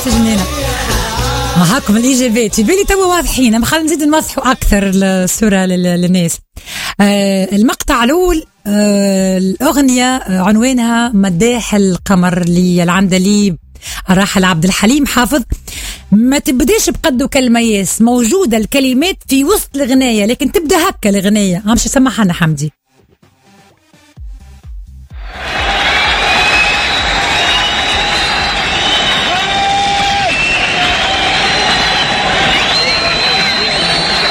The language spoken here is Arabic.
جنينة. هاكم الإجابات يبالي توا واضحين، ما خلينا نزيد نوضحوا أكثر الصورة للناس. المقطع الأول الأغنية عنوانها مداح القمر للعندليب الراحل عبد الحليم حافظ. ما تبداش بقدو كالمياس، موجودة الكلمات في وسط الغناية لكن تبدأ هكا الغناية. مش سمعها لنا حمدي.